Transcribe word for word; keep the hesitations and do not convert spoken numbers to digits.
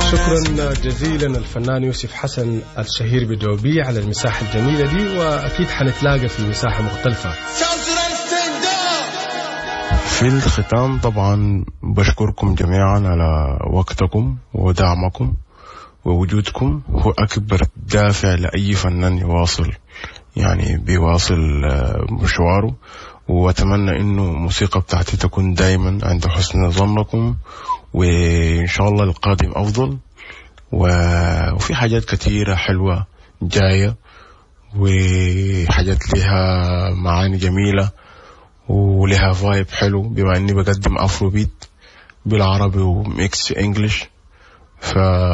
شكرا جزيلا الفنان يوسف حسن الشهير بدوبي على المساحة الجميلة دي، وأكيد حنتلاقى في مساحة مختلفة. في الختام طبعا بشكركم جميعا على وقتكم ودعمكم، ووجودكم هو أكبر دافع لأي فنان يواصل يعني بيواصل مشواره. وأتمنى إنه الموسيقى بتاعتي تكون دايما عند حسن ظنكم، وإن شاء الله القادم أفضل. وفي حاجات كثيرة حلوة جاية، وحاجات لها معاني جميلة ولها فايب حلو، بما أني بقدم أفرو بيت بالعربي وميكس إنجليش. ف